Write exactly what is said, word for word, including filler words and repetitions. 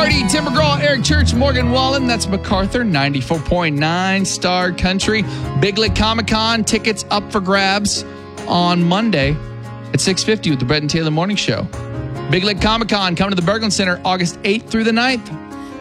Hardy, Tim McGraw, Eric Church, Morgan Wallen. That's MacArthur, ninety-four point nine Star Country. Big Lick Comic Con tickets up for grabs on Monday at six fifty with the Brett and Taylor Morning Show. Big Lick Comic Con coming to the Berglund Center August eighth through the ninth.